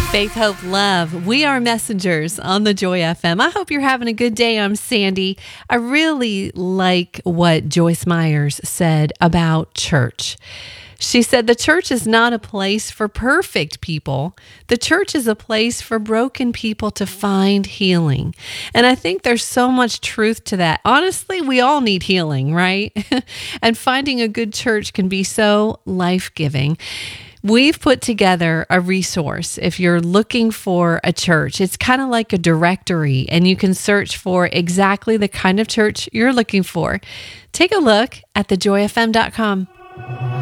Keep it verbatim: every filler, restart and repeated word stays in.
Faith, hope, love. We are messengers on the Joy F M. I hope you're having a good day. I'm Sandy. I really like what Joyce Myers said about church. She said the church is not a place for perfect people. The church is a place for broken people to find healing. And I think there's so much truth to that. Honestly, we all need healing, right? And finding a good church can be so life-giving. We've put together a resource if you're looking for a church. It's kind of like a directory, and you can search for exactly the kind of church you're looking for. Take a look at the joy f m dot com.